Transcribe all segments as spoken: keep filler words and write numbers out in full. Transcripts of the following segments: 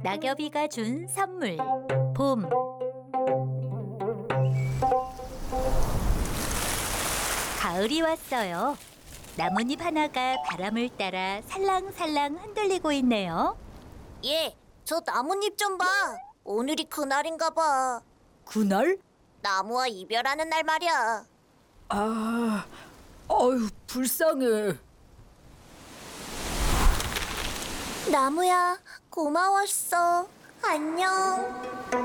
낙엽이가 준 선물, 봄. 가을이 왔어요. 나뭇잎 하나가 바람을 따라 살랑살랑 흔들리고 있네요. 얘, 저 나뭇잎 좀 봐. 오늘이 그날인가 봐. 그날? 나무와 이별하는 날 말이야. 아, 어휴, 불쌍해. 나무야, 고마웠어. 안녕.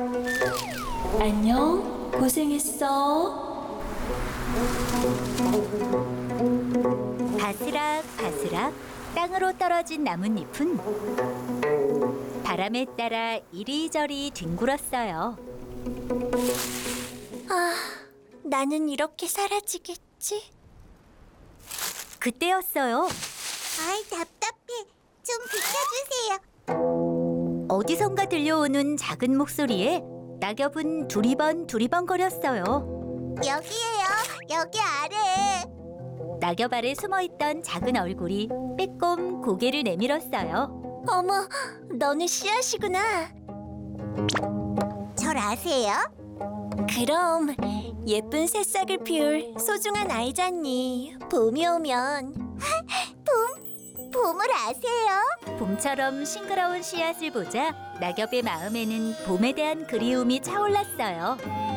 안녕, 고생했어. 바스락 바스락 땅으로 떨어진 나뭇잎은 바람에 따라 이리저리 뒹굴었어요. 아, 나는 이렇게 사라지겠지? 그때였어요. 아이, 답답해. 좀 비켜주세요. 어디선가 들려오는 작은 목소리에 낙엽은 두리번 두리번거렸어요. 여기에요. 여기 아래. 낙엽 아래 숨어있던 작은 얼굴이 빼꼼 고개를 내밀었어요. 어머, 너는 씨앗이구나. 절 아세요? 그럼 예쁜 새싹을 피울 소중한 아이잖니. 봄이 오면 봄? 봄을 아세요? 봄처럼 싱그러운 씨앗을 보자 낙엽의 마음에는 봄에 대한 그리움이 차올랐어요.